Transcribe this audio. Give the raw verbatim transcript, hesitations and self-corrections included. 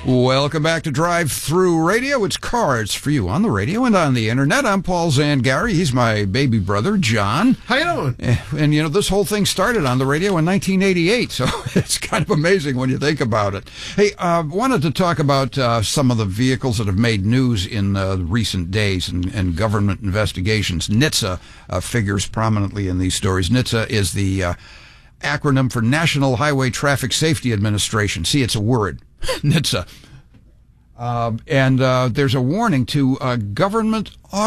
Welcome back to Drive Through Radio. It's cars for you on the radio and on the internet. I'm Paul Zangari. He's my baby brother, John. How you doing? And, and, you know, this whole thing started on the radio in nineteen eighty-eight, so it's kind of amazing when you think about it. Hey, uh, wanted to talk about uh, some of the vehicles that have made news in uh, recent days and, and government investigations. N H T S A uh, figures prominently in these stories. N H T S A is the uh, acronym for National Highway Traffic Safety Administration. See, it's a word. N H T S A. Uh, and uh, there's a warning to uh, government